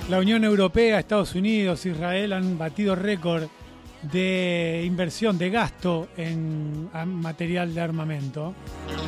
La Unión Europea, Estados Unidos, Israel han batido récord de inversión, de gasto en material de armamento.